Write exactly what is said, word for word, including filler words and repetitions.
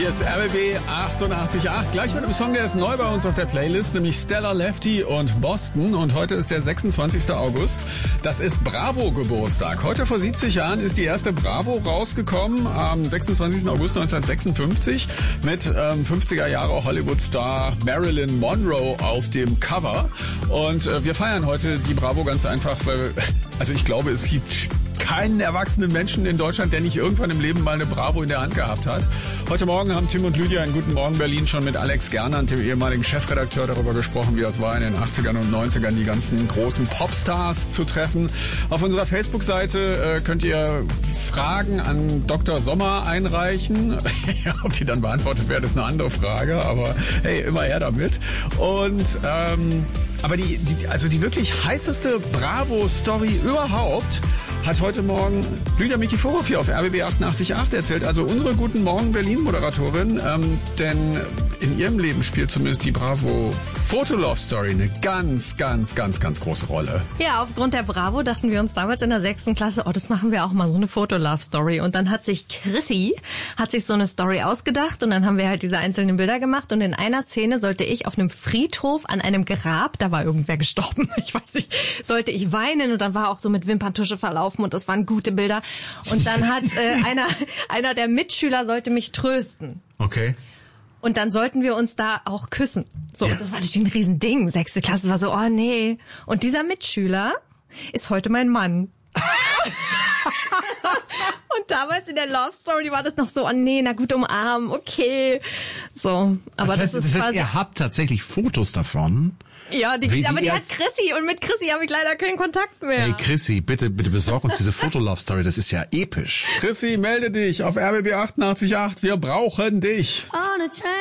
Hier ist R B B achtundachtzig Komma acht. Gleich mit einem Song, der ist neu bei uns auf der Playlist, nämlich Stella Lefty und Boston. Und heute ist der sechsundzwanzigster August. Das ist Bravo-Geburtstag. Heute vor siebzig Jahren ist die erste Bravo rausgekommen, am sechsundzwanzigsten August neunzehnhundertsechsundfünfzig mit ähm, fünfziger Jahre Hollywood-Star Marilyn Monroe auf dem Cover. Und äh, wir feiern heute die Bravo ganz einfach, weil, also ich glaube, es gibt keinen erwachsenen Menschen in Deutschland, der nicht irgendwann im Leben mal eine Bravo in der Hand gehabt hat. Heute Morgen haben Tim und Lydia in Guten Morgen Berlin schon mit Alex Gernand, dem ehemaligen Chefredakteur, darüber gesprochen, wie das war in den achtzigern und neunzigern, die ganzen großen Popstars zu treffen. Auf unserer Facebook-Seite äh, könnt ihr Fragen an Doktor Sommer einreichen. Ob die dann beantwortet werden, ist eine andere Frage, aber hey, immer her damit. Und ähm, aber die, die, also die wirklich heißeste Bravo-Story überhaupt hat heute Morgen Lydia Mikiforov hier auf R B B achtundachtzig Komma acht erzählt, also unsere Guten Morgen Berlin-Moderatorin, ähm, denn in ihrem Leben spielt zumindest die Bravo Foto-Love-Story eine ganz, ganz, ganz, ganz große Rolle. Ja, aufgrund der Bravo dachten wir uns damals in der sechsten Klasse, oh, das machen wir auch mal, so eine Foto-Love-Story. Und dann hat sich Chrissy, hat sich so eine Story ausgedacht und dann haben wir halt diese einzelnen Bilder gemacht und in einer Szene sollte ich auf einem Friedhof an einem Grab, da war irgendwer gestorben, ich weiß nicht, sollte ich weinen und dann war auch so mit Wimperntusche verlaufen und das waren gute Bilder. Und dann hat äh, einer, einer der Mitschüler sollte mich trösten. Okay. Und dann sollten wir uns da auch küssen. So, ja. Das war natürlich ein Riesending. Sechste Klasse war so, oh nee. Und dieser Mitschüler ist heute mein Mann. Und damals in der Love Story war das noch so, oh nee, na gut, umarmen, okay. So, aber das heißt, das ist das heißt quasi, ihr habt tatsächlich Fotos davon? Ja, die, Wie, aber wie die hat als- Chrissy und mit Chrissy habe ich leider keinen Kontakt mehr. Hey Chrissy, bitte, bitte besorg uns diese Foto-Love-Story, das ist ja episch. Chrissy, melde dich auf R B B achtundachtzig Komma acht. Wir brauchen dich. On a train.